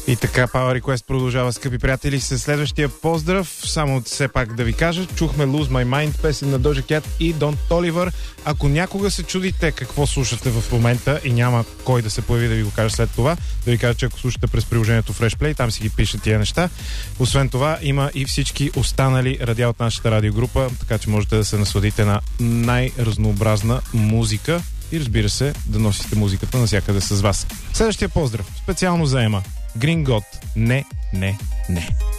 И така, Power Request продължава, скъпи приятели, с следващия поздрав. Само все пак да ви кажа, чухме Lose My Mind, песен на Doja Cat и Don Toliver. Ако някога се чудите какво слушате в момента и няма кой да се появи да ви го каже след това, да ви кажа, че ако слушате през приложението Fresh Play, там си ги пишат тия неща. Освен това, има и всички останали радиа от нашата радиогрупа, така че можете да се насладите на най-разнообразна музика и, разбира се, да носите музиката навсякъде с вас. Следващия поздрав, специално за Ема. Green God. Не, не, не.